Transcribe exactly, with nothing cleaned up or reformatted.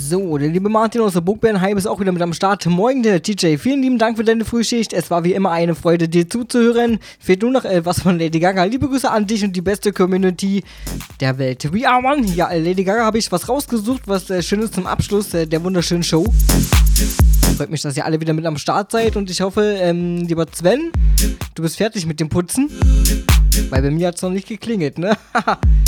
So, der liebe Martin aus der Burgbärenheim ist auch wieder mit am Start. Moin, der T J. Vielen lieben Dank für deine Frühschicht. Es war wie immer eine Freude, dir zuzuhören. Fehlt nur noch äh, was von Lady Gaga. Liebe Grüße an dich und die beste Community der Welt. We are one. Ja, äh, Lady Gaga habe ich was rausgesucht, was äh, Schönes zum Abschluss äh, der wunderschönen Show. Freut mich, dass ihr alle wieder mit am Start seid und ich hoffe, ähm, lieber Sven, du bist fertig mit dem Putzen. Weil bei mir hat es noch nicht geklingelt, ne?